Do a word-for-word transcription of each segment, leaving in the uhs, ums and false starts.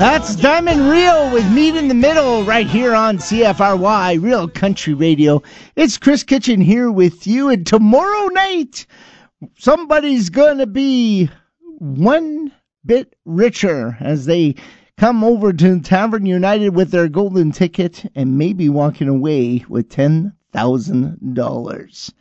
That's Diamond Rio with Meet in the Middle right here on C F R Y, Real Country Radio. It's Chris Kitchen here with you, and tomorrow night, somebody's going to be one bit richer as they come over to Tavern United with their golden ticket and maybe walking away with ten thousand dollars.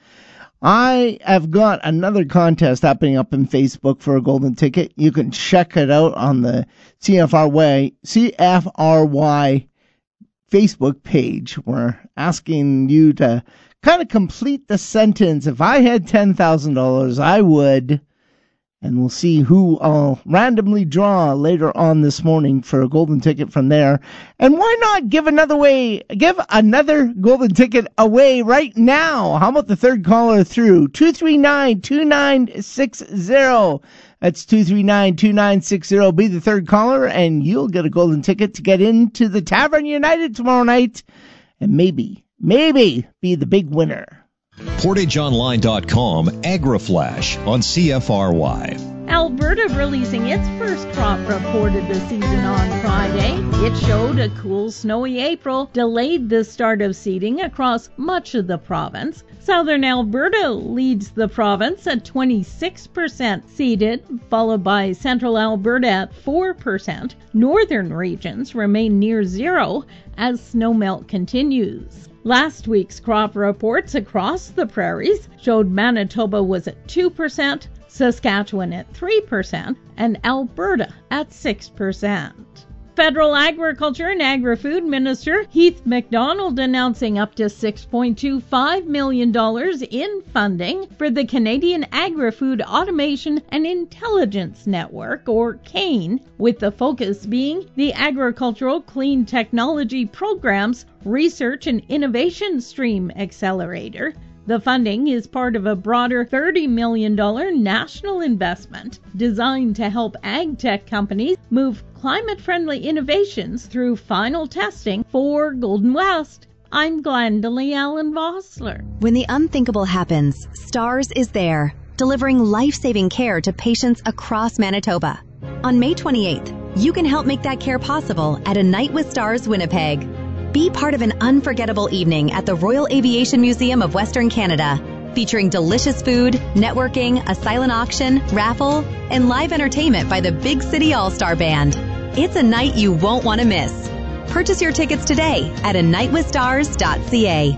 I have got another contest happening up in Facebook for a golden ticket. You can check it out on the C F R Y, C F R Y Facebook page. We're asking you to kind of complete the sentence. If I had ten thousand dollars, I would. And we'll see who I'll randomly draw later on this morning for a golden ticket from there. And why not give another way, give another golden ticket away right now? How about the third caller through? two three nine, two nine six zero. That's two three nine, two nine six zero. Be the third caller, and you'll get a golden ticket to get into the Tavern United tomorrow night. And maybe, maybe be the big winner. Portage Online dot com AgriFlash on C F R Y. Alberta releasing its first crop report of the season on Friday. It showed a cool, snowy April delayed the start of seeding across much of the province. Southern Alberta leads the province at twenty-six percent seeded, followed by Central Alberta at four percent. Northern regions remain near zero as snowmelt continues. Last week's crop reports across the prairies showed Manitoba was at two percent, Saskatchewan at three percent, and Alberta at six percent. Federal Agriculture and Agri-Food Minister Heath MacDonald announcing up to six point two five million dollars in funding for the Canadian Agri-Food Automation and Intelligence Network, or CAIN, with the focus being the Agricultural Clean Technology Program's Research and Innovation Stream Accelerator. The funding is part of a broader thirty million dollars national investment designed to help ag tech companies move climate-friendly innovations through final testing. For Golden West, I'm Glendalee Allen Vossler. When the unthinkable happens, STARS is there, delivering life-saving care to patients across Manitoba. On May twenty-eighth, you can help make that care possible at A Night with Stars Winnipeg. Be part of an unforgettable evening at the Royal Aviation Museum of Western Canada, featuring delicious food, networking, a silent auction, raffle, and live entertainment by the Big City All-Star Band. It's a night you won't want to miss. Purchase your tickets today at a night with stars dot c a.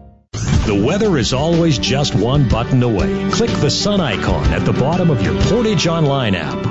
The weather is always just one button away. Click the sun icon at the bottom of your Portage Online app.